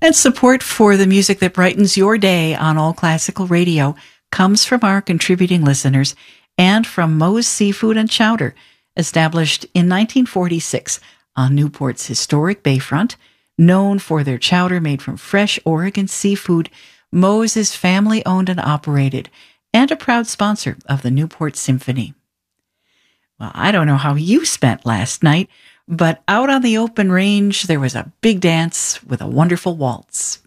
And support for the music that brightens your day on All Classical Radio comes from our contributing listeners and from Moe's Seafood and Chowder, established in 1946 on Newport's historic bayfront. Known for their chowder made from fresh Oregon seafood, Moe's is family-owned and operated, and a proud sponsor of the Newport Symphony. Well, I don't know how you spent last night, but out on the open range, there was a big dance with a wonderful waltz.